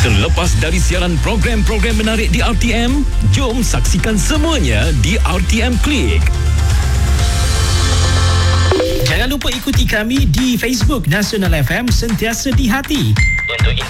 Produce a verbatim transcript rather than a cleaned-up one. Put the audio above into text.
Terlepas dari siaran program-program menarik di R T M, jom saksikan semuanya di R T M Click. Jangan lupa ikuti kami di Facebook Nasional F M, sentiasa di hati. Untuk